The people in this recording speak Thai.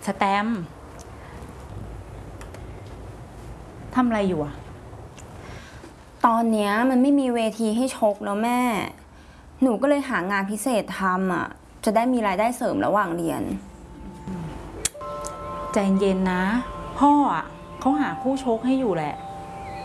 สแตมป์ทำอะไรอยู่อะตอนเนี้ยมันไม่มีเวทีให้ชกแล้วแม่ หนูก็เลยหางานพิเศษทำอ่ะ จะได้มีรายได้เสริมระหว่างเรียนใจเย็นนะพ่ออะเขาหาคู่ชกให้อยู่แหละ